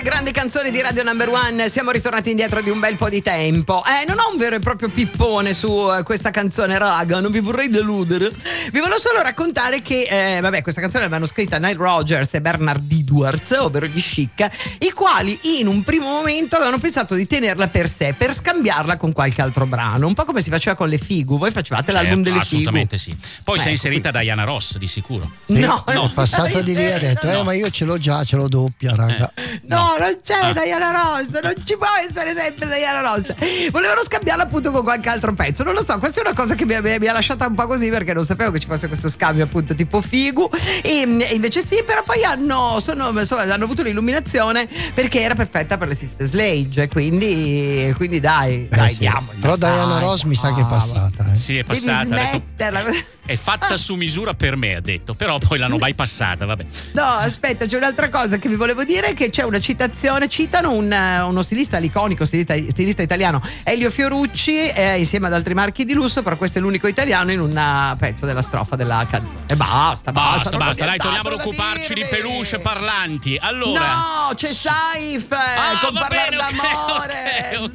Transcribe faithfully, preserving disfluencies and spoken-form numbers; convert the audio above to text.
Grandi canzoni di Radio Number One, siamo ritornati indietro di un bel po' di tempo. Eh, non ho un vero e proprio pippone su uh, questa canzone, raga, non vi vorrei deludere. Vi volevo solo raccontare che, eh, vabbè, questa canzone l'avevano scritta Nile Rodgers e Bernard Edwards, ovvero gli Chic, i quali in un primo momento avevano pensato di tenerla per sé, per scambiarla con qualche altro brano, un po' come si faceva con le Figu. Voi facevate certo, l'album delle assolutamente Figu? Assolutamente sì. Poi Beh, si è inserita qui... Diana Ross, di sicuro. No, no, è passata di lì e ha detto eh, no. ma io ce l'ho già, ce l'ho doppia, raga. Eh. No, no, non c'è ah. Diana Ross, non ci può essere sempre Diana Ross. Volevano scambiarla appunto con qualche altro pezzo, non lo so, questa è una cosa che mi ha, mi ha lasciata un po' così, perché non sapevo che ci fosse questo scambio appunto tipo Figu, e, e invece sì, però poi hanno, sono, insomma, hanno avuto l'illuminazione perché era perfetta per le Sister Sledge, quindi, quindi dai, eh, dai, sì. diamogli. Però Diana Ross mi sa che è passata. Eh. Sì, è passata. Devi smetterla. È fatta su misura per me, ha detto, però poi l'hanno bypassata, vabbè. No, aspetta, c'è un'altra cosa che vi volevo dire, che c'è una citazione, citano un, uno stilista, l'iconico stilista, stilista italiano Elio Fiorucci, eh, insieme ad altri marchi di lusso, però questo è l'unico italiano in un pezzo della strofa della canzone. E basta, basta, basta, basta, dai, torniamo ad occuparci di peluche parlanti. Allora, no, c'è Saif, eh, ah, con va Parlare bene, okay, d'amore. okay, okay.